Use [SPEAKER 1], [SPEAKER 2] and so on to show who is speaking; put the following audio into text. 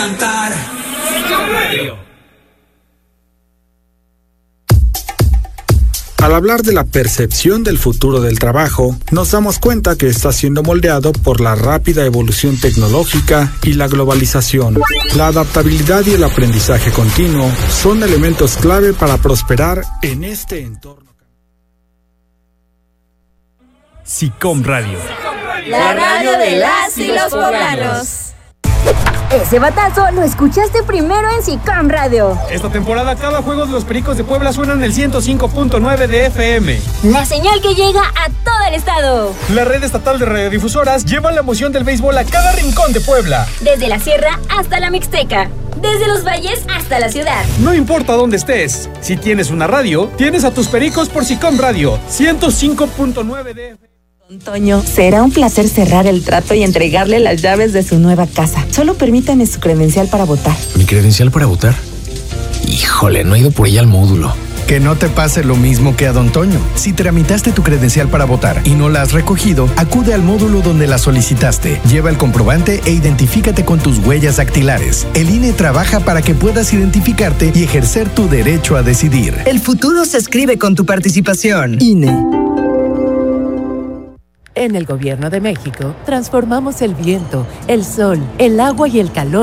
[SPEAKER 1] cantar.
[SPEAKER 2] Al hablar de la percepción del futuro del trabajo, nos damos cuenta que está siendo moldeado por la rápida evolución tecnológica y la globalización. La adaptabilidad y el aprendizaje continuo son elementos clave para prosperar en este entorno.
[SPEAKER 3] SICOM Radio.
[SPEAKER 4] La radio de las y los poblanos.
[SPEAKER 5] Ese batazo lo escuchaste primero en SICOM Radio.
[SPEAKER 3] Esta temporada cada juego de los Pericos de Puebla suena en el 105.9 de FM.
[SPEAKER 5] La señal que llega a todo el estado.
[SPEAKER 3] La red estatal de radiodifusoras lleva la emoción del béisbol a cada rincón de Puebla.
[SPEAKER 5] Desde la sierra hasta la Mixteca. Desde los valles hasta la ciudad.
[SPEAKER 3] No importa dónde estés, si tienes una radio, tienes a tus Pericos por SICOM Radio, 105.9 de FM.
[SPEAKER 6] Don Toño, será un placer cerrar el trato y entregarle las llaves de su nueva casa. Solo permítame su credencial para votar.
[SPEAKER 7] ¿Mi credencial para votar? Híjole, no he ido por ella al módulo.
[SPEAKER 8] Que no te pase lo mismo que a Don Toño. Si tramitaste tu credencial para votar y no la has recogido, acude al módulo donde la solicitaste. Lleva el comprobante e identifícate con tus huellas dactilares. El INE trabaja para que puedas identificarte y ejercer tu derecho a decidir.
[SPEAKER 9] El futuro se escribe con tu participación.
[SPEAKER 6] INE. En el Gobierno de México, transformamos el viento, el sol, el agua y el calor